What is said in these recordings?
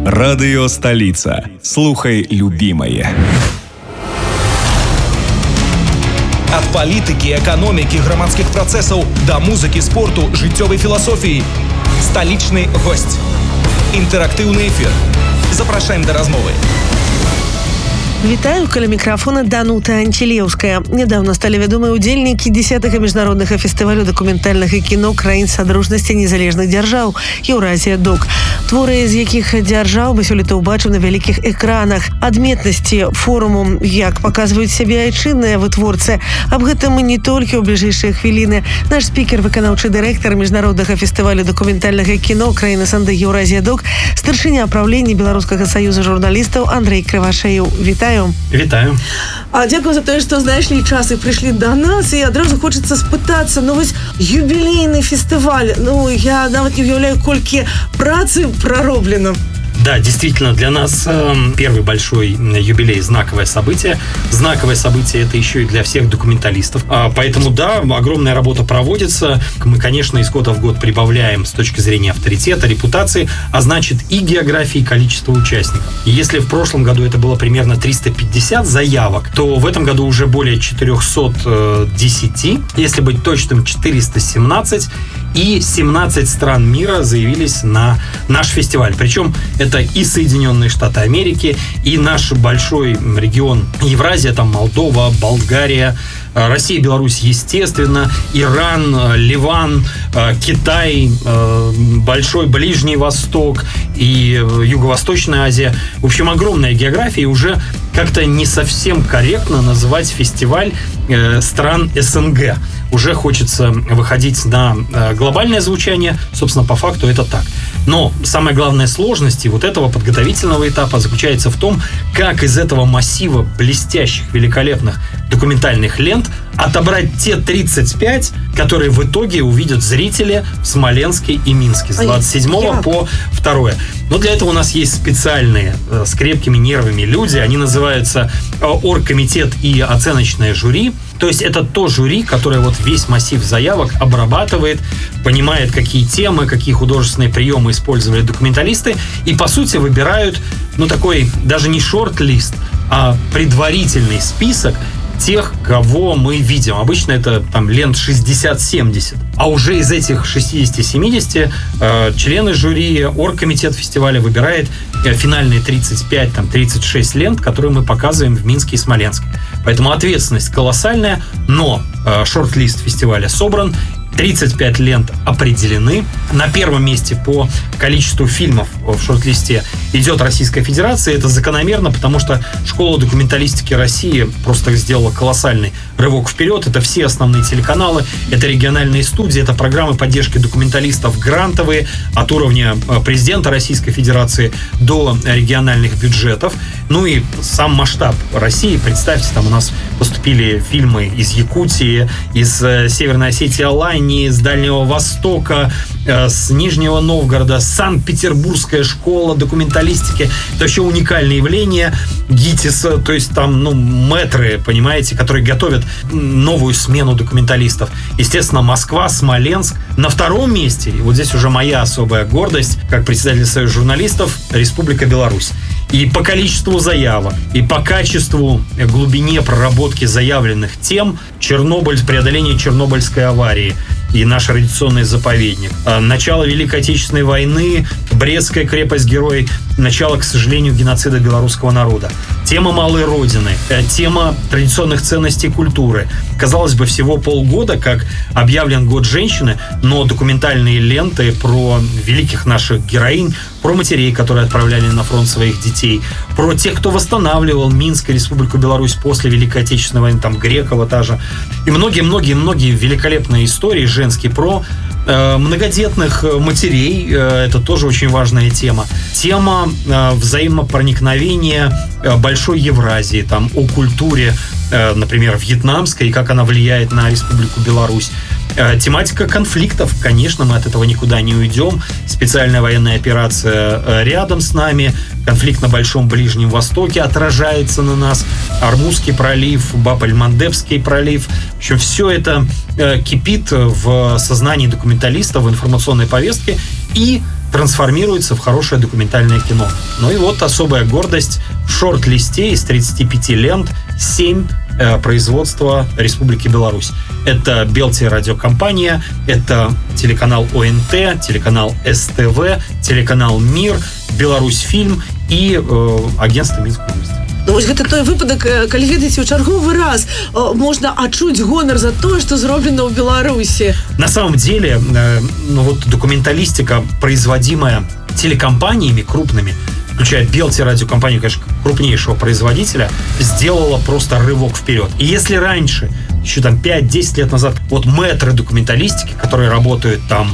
Радыё Сталіца. Слухай любімае. Ад палітыкі, эканомікі, грамадскіх працэсаў да музыкі, спорту, жыццёвай філасофіі. Сталічны госць. Інтэрактыўны эфір. Запрашаем да размовы. Вітаю, каля мікрафона Данута Антилеўская. Нядаўна сталі вядомыя удзельнікі 10-го міжнароднага фестывалю дакументальнага кіно краін Садружнасці незалежных дзяржаў Еўразія ДОК. Творы з якіх дзяржаў мы сёлета ўбачым на вялікіх экранах. Адметнасці форуму, як паказваюць сябе айчынныя вытворцы. Аб гэтым не толькі ў бліжэйшыя хвіліны. Наш спікер, выканаўчы дырэктар міжнароднага фестывалю дакументальнага кіно краін СНД Еўразія ДОК, старшыня праўлення Беларускага саюза журналістаў Андрэй Крывашеў. Вітаю. Вітаю. Дзякую за тое, што знайшлі час і прыйшлі да нас, і адразу хочацца спытацца, вось юбілейны фестываль, я нават не уяўляю, колькі працы прароблена. Да, действительно, для нас первый большой юбилей – знаковое событие. Знаковое событие – это еще и для всех документалистов. Поэтому, да, огромная работа проводится. Мы, конечно, из года в год прибавляем с точки зрения авторитета, репутации, а значит и географии, и количество участников. И если в прошлом году это было примерно 350 заявок, то в этом году уже более 410, если быть точным, 417, и 17 стран мира заявились на наш фестиваль. Причем это и Соединенные Штаты Америки, и наш большой регион Евразия, там Молдова, Болгария, Россия, Беларусь, естественно, Иран, Ливан, Китай, Большой Ближний Восток и Юго-Восточная Азия. В общем, огромная география, и уже как-то не совсем корректно называть фестиваль стран СНГ. Уже хочется выходить на глобальное звучание. Собственно, по факту это так. Но самая главная сложность и вот этого подготовительного этапа заключается в том, как из этого массива блестящих, великолепных документальных лент отобрать те 35, которые в итоге увидят зрители в Смоленске и Минске с 27 по 2. Но для этого у нас есть специальные с крепкими нервами люди. Они называются оргкомитет и оценочное жюри. То есть это то жюри, которое вот весь массив заявок обрабатывает, понимает, какие темы, какие художественные приемы использовали документалисты, и, по сути, выбирают, такой даже не шорт-лист, а предварительный список тех, кого мы видим. Обычно это там лент 60-70. А уже из этих 60-70 члены жюри, оргкомитет фестиваля выбирает финальные 35-36 лент, которые мы показываем в Минске и Смоленске. Поэтому ответственность колоссальная, но шорт-лист фестиваля собран, 35 лент определены. На первом месте по количеству фильмов в шорт-листе идет Российская Федерация. Это закономерно, потому что Школа документалистики России просто сделала колоссальный рывок вперед. Это все основные телеканалы, это региональные студии, это программы поддержки документалистов грантовые от уровня президента Российской Федерации до региональных бюджетов. И сам масштаб России. Представьте, там у нас поступили фильмы из Якутии, из Северной Осетии, Алании, с Дальнего Востока, с Нижнего Новгорода, Санкт-Петербургская школа документалистики. Это вообще уникальное явление. ГИТИСа, то есть там, мэтры, понимаете, которые готовят новую смену документалистов. Естественно, Москва, Смоленск. На втором месте, и вот здесь уже моя особая гордость, как председатель Союза журналистов, Республика Беларусь. И по количеству заявок, и по качеству, глубине проработки заявленных тем, преодоление Чернобыльской аварии и наш радиационный заповедник, начало Великой Отечественной войны, Брестская крепость-герой, начало, к сожалению, геноцида белорусского народа, тема малой родины, тема традиционных ценностей культуры. Казалось бы, всего полгода, как объявлен год женщины, но документальные ленты про великих наших героинь, про матерей, которые отправляли на фронт своих детей, про тех, кто восстанавливал Минск и Республику Беларусь после Великой Отечественной войны, там Грекова та же, и многие-многие-многие великолепные истории женские про многодетных матерей. Это тоже очень важная тема. Тема взаимопроникновения Большой Евразии, там, о культуре, например, вьетнамской, и как она влияет на Республику Беларусь. Тематика конфликтов, конечно, мы от этого никуда не уйдем. Специальная военная операция рядом с нами, конфликт на Большом Ближнем Востоке отражается на нас, Ормузский пролив, Баб-эль-Мандебский пролив. В общем, все это кипит в сознании документалистов, в информационной повестке. И трансформируется в хорошее документальное кино. Ну и вот особая гордость: в шорт-листе из 35 лент 7 производства Республики Беларусь. Это Белтелерадиокомпания, это телеканал ОНТ, телеканал СТВ, телеканал МИР, Беларусьфильм и агентство Минской области. Ну, вось гэта той выпадак, калі ведаеце, у чарговы раз можна адчуць гонар за то, что зроблено в Беларуси. На самом деле, документалистика, производимая телекомпаниями крупными, включая Белтелерадиокомпанию, конечно, крупнейшего производителя, сделала просто рывок вперед. И если раньше, еще 5-10 лет назад, мэтры документалистики, которые работают там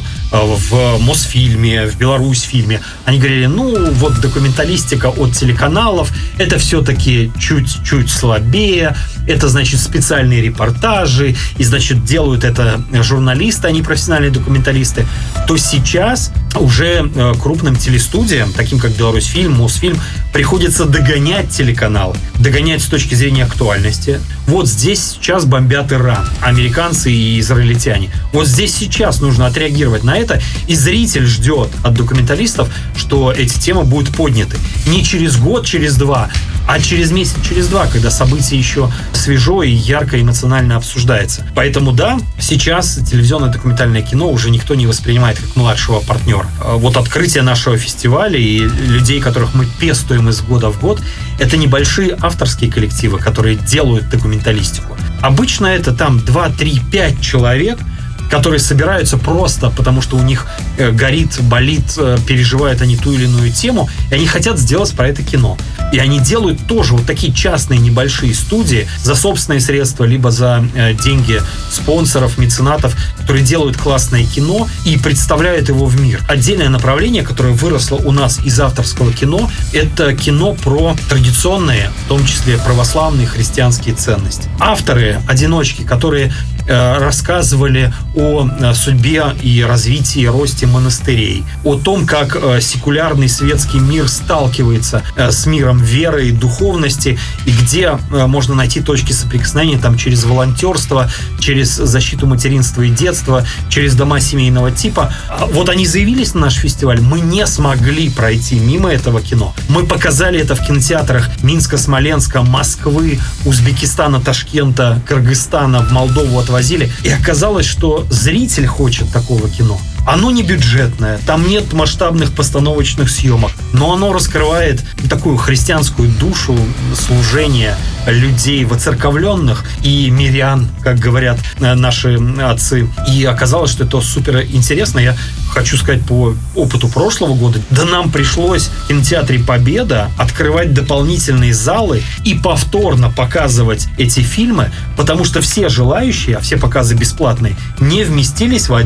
в Мосфильме, в Беларусьфильме, они говорили, документалистика от телеканалов, это все-таки чуть-чуть слабее, это, значит, специальные репортажи, и, значит, делают это журналисты, а не профессиональные документалисты, то сейчас уже крупным телестудиям, таким как Беларусьфильм, Мосфильм, приходится догонять телеканалы, догонять с точки зрения актуальности. Вот здесь сейчас бомбят Иран, американцы и израильтяне. Вот здесь сейчас нужно отреагировать на это, и зритель ждет от документалистов, что эти темы будут подняты. Не через год, через два, а через месяц, через два, когда событие еще свежо и ярко, эмоционально обсуждается. Поэтому да, сейчас телевизионное документальное кино уже никто не воспринимает как младшего партнера. Вот открытие нашего фестиваля и людей, которых мы пестуем из года в год, это небольшие авторские коллективы, которые делают документалистику. Обычно это там 2, 3, 5 человек, которые собираются просто потому, что у них горит, болит, переживают они ту или иную тему, и они хотят сделать про это кино. И они делают тоже вот такие частные небольшие студии за собственные средства, либо за деньги спонсоров, меценатов, которые делают классное кино и представляют его в мир. Отдельное направление, которое выросло у нас из авторского кино, это кино про традиционные, в том числе православные христианские ценности. Авторы, одиночки, которые рассказывали о судьбе и развитии и росте монастырей, о том, как секулярный светский мир сталкивается с миром веры и духовности, и где можно найти точки соприкосновения там через волонтерство, через защиту материнства и детства, через дома семейного типа. Вот они заявились на наш фестиваль, мы не смогли пройти мимо этого кино. Мы показали это в кинотеатрах Минска, Смоленска, Москвы, Узбекистана, Ташкента, Кыргызстана, в Молдову отвозили. И оказалось, что зритель хочет такого кино. Оно не бюджетное, там нет масштабных постановочных съемок, но оно раскрывает такую христианскую душу служения людей воцерковленных и мирян, как говорят наши отцы. И оказалось, что это супер интересно. Я хочу сказать по опыту прошлого года, да нам пришлось в кинотеатре «Победа» открывать дополнительные залы и повторно показывать эти фильмы, потому что все желающие, а все показы бесплатные, не вместились в